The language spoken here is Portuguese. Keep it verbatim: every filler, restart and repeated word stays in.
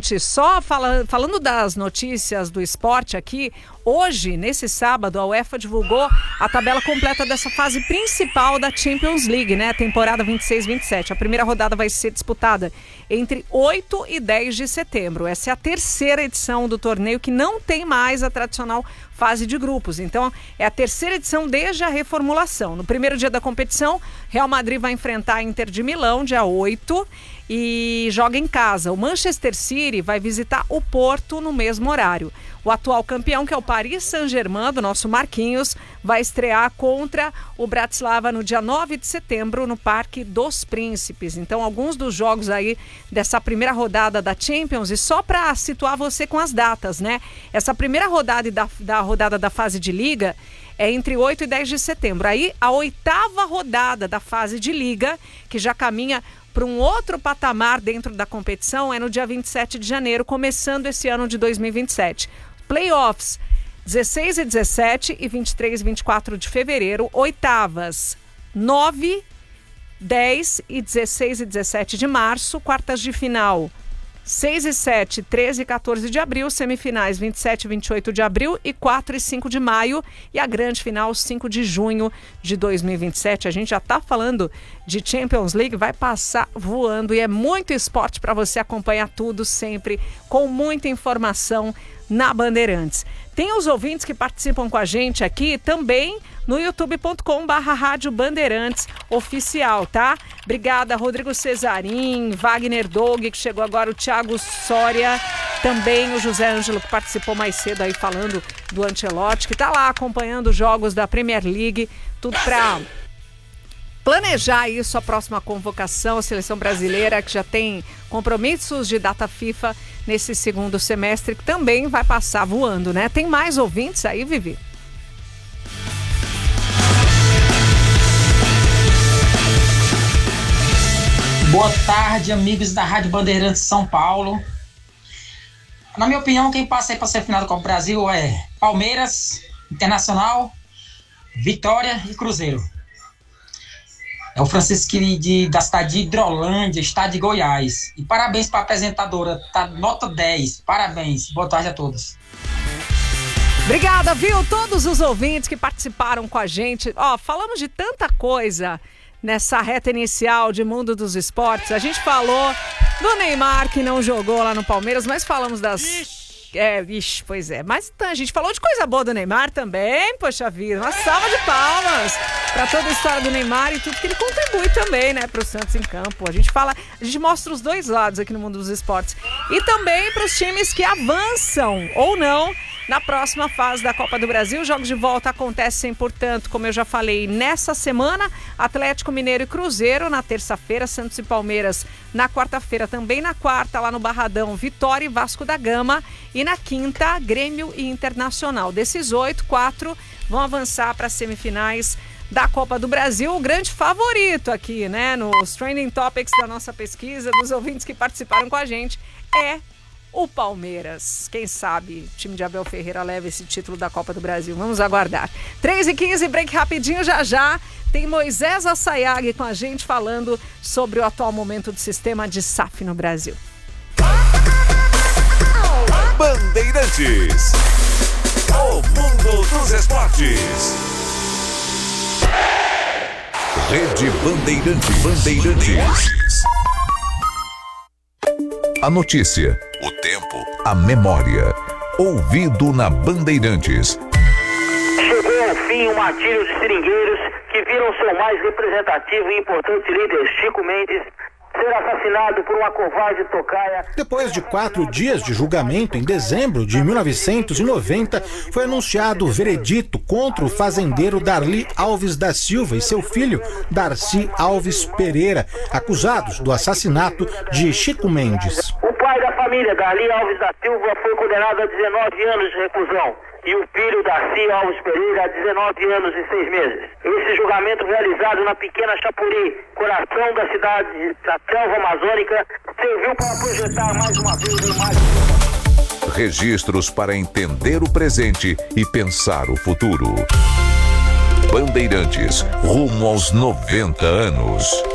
Gente, só fala, falando das notícias do esporte aqui, hoje, nesse sábado, a UEFA divulgou a tabela completa dessa fase principal da Champions League, né? Temporada vinte e seis vinte e sete. A primeira rodada vai ser disputada entre oito e dez de setembro. Essa é a terceira edição do torneio que não tem mais a tradicional fase de grupos. Então, é a terceira edição desde a reformulação. No primeiro dia da competição, Real Madrid vai enfrentar a Inter de Milão, dia oito, e joga em casa. O Manchester City vai visitar o Porto no mesmo horário. O atual campeão, que é o Paris Saint-Germain, do nosso Marquinhos, vai estrear contra o Bratislava no dia nove de setembro, no Parque dos Príncipes. Então, alguns dos jogos aí dessa primeira rodada da Champions, e só para situar você com as datas, né? Essa primeira rodada da, da rodada da fase de Liga é entre oito e dez de setembro. Aí, a oitava rodada da fase de Liga, que já caminha para um outro patamar dentro da competição, é no dia vinte e sete de janeiro, começando esse ano de dois mil e vinte e sete. Playoffs, dezesseis e dezessete e vinte e três e vinte e quatro de fevereiro. Oitavas, nove, dez e dezesseis e dezessete de março. Quartas de final, seis e sete, treze e quatorze de abril. Semifinais, vinte e sete e vinte e oito de abril e quatro e cinco de maio. E a grande final, cinco de junho de dois mil e vinte e sete. A gente já está falando de Champions League, vai passar voando. E é muito esporte para você acompanhar tudo sempre, com muita informação na Bandeirantes. Tem os ouvintes que participam com a gente aqui também no youtube ponto com barra Rádio Bandeirantes Oficial, tá? Obrigada, Rodrigo Cesarim, Wagner Doug, que chegou agora, o Thiago Soria, também o José Ângelo, que participou mais cedo aí falando do Ancelotti, que tá lá acompanhando os jogos da Premier League, tudo pra planejar isso, a próxima convocação, a seleção brasileira, que já tem compromissos de data FIFA nesse segundo semestre, que também vai passar voando, né? Tem mais ouvintes aí, Vivi? Boa tarde, amigos da Rádio Bandeirantes São Paulo. Na minha opinião, quem passa aí para ser final do Copa do Brasil é Palmeiras, Internacional, Vitória e Cruzeiro. É o Francisco de, da cidade de Hidrolândia, estado de Goiás. E parabéns para a apresentadora, tá nota dez. Parabéns. Boa tarde a todos. Obrigada, viu? Todos os ouvintes que participaram com a gente. Ó, falamos de tanta coisa nessa reta inicial de Mundo dos Esportes. A gente falou do Neymar, que não jogou lá no Palmeiras, mas falamos das... Ixi. É, ixi, pois é. Mas então, a gente falou de coisa boa do Neymar também, poxa vida. Uma salva de palmas para toda a história do Neymar e tudo que ele contribui também, né, para o Santos em campo. A gente fala, a gente mostra os dois lados aqui no Mundo dos Esportes. E também para os times que avançam ou não na próxima fase da Copa do Brasil. Jogos de volta acontecem, portanto, como eu já falei, nessa semana. Atlético Mineiro e Cruzeiro na terça-feira, Santos e Palmeiras na quarta-feira, também na quarta, lá no Barradão, Vitória e Vasco da Gama. E na quinta, Grêmio e Internacional. Desses oito, quatro vão avançar para as semifinais da Copa do Brasil. O grande favorito aqui, né, nos Trending Topics da nossa pesquisa, dos ouvintes que participaram com a gente, é o Palmeiras. Quem sabe o time de Abel Ferreira leva esse título da Copa do Brasil. Vamos aguardar. três e quinze, break rapidinho, já já. Tem Moisés Assayag com a gente falando sobre o atual momento do sistema de S A F no Brasil. Bandeirantes, o mundo dos esportes. Rede Bandeirantes. Bandeirantes. A notícia, o tempo, a memória. Ouvido na Bandeirantes. Chegou ao fim o martírio de seringueiros que viram seu mais representativo e importante líder, Chico Mendes, ser assassinado por uma covarde tocaia. Depois de quatro dias de julgamento, em dezembro de mil novecentos e noventa, foi anunciado o veredito contra o fazendeiro Darli Alves da Silva e seu filho Darcy Alves Pereira, acusados do assassinato de Chico Mendes. O pai da família, Darli Alves da Silva, foi condenado a dezenove anos de reclusão. E o filho Darcy Alves Pereira a dezenove anos e seis meses. Esse julgamento, realizado na pequena Chapuri, coração da cidade da selva amazônica, serviu para projetar mais uma vez a imagem. Registros para entender o presente e pensar o futuro. Bandeirantes, rumo aos noventa anos.